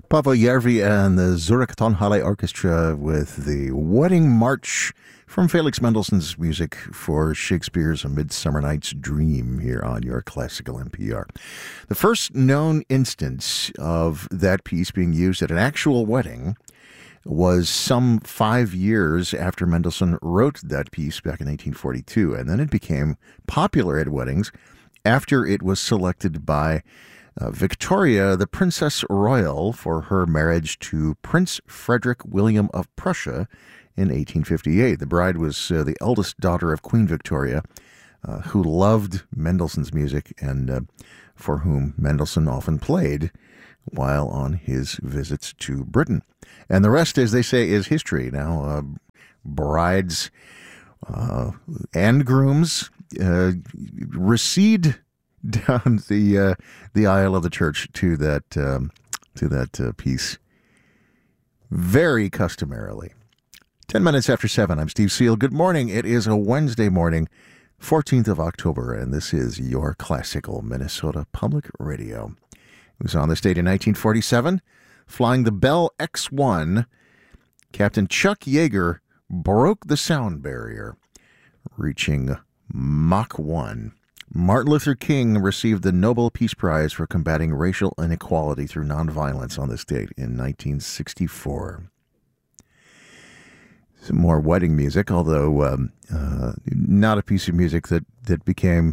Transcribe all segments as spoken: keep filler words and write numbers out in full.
Paavo Järvi and the Zurich Tonhalle Orchestra with the Wedding March from Felix Mendelssohn's music for Shakespeare's A Midsummer Night's Dream here on your classical N P R. The first known instance of that piece being used at an actual wedding was some five years after Mendelssohn wrote that piece back in eighteen forty-two, and then it became popular at weddings after it was selected by Uh, Victoria, the Princess Royal, for her marriage to Prince Frederick William of Prussia in eighteen fifty-eight. The bride was uh, the eldest daughter of Queen Victoria, uh, who loved Mendelssohn's music and uh, for whom Mendelssohn often played while on his visits to Britain. And the rest, as they say, is history. Now, uh, brides uh, and grooms uh, recede down the uh, the aisle of the church to that um, to that uh, piece, very customarily. Ten minutes after seven. I'm Steve Seal. Good morning. It is a Wednesday morning, fourteenth of October, and this is your classical Minnesota Public Radio. It was on this date in nineteen forty-seven, flying the Bell X one. Captain Chuck Yeager broke the sound barrier, reaching Mach one. Martin Luther King received the Nobel Peace Prize for combating racial inequality through nonviolence on this date in nineteen sixty-four. Some more wedding music, although um, uh, not a piece of music that, that became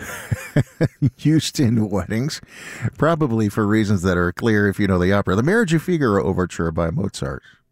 used in weddings, probably for reasons that are clear if you know the opera. The Marriage of Figaro Overture by Mozart.